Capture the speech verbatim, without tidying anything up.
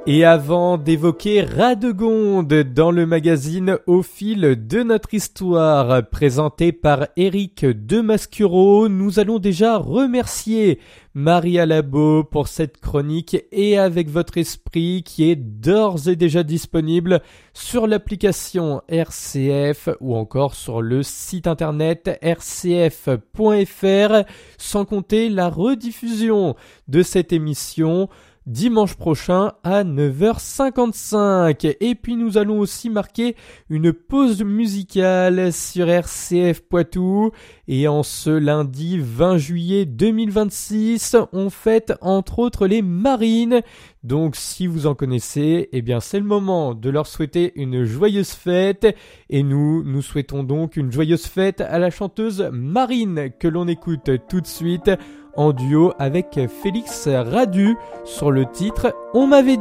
Et avant d'évoquer Radegonde dans le magazine Au fil de notre histoire, présenté par Éric Demascureau, nous allons déjà remercier Maria Labo pour cette chronique et avec votre esprit qui est d'ores et déjà disponible sur l'application R C F ou encore sur le site internet r c f point f r, sans compter la rediffusion de cette émission dimanche prochain à neuf heures cinquante-cinq. Et puis nous allons aussi marquer une pause musicale sur R C F Poitou. Et en ce lundi vingt juillet deux mille vingt-six, on fête entre autres les Marines. Donc si vous en connaissez, eh bien c'est le moment de leur souhaiter une joyeuse fête. Et nous, nous souhaitons donc une joyeuse fête à la chanteuse Marine que l'on écoute tout de suite en duo avec Félix Radu sur le titre « On m'avait dit ».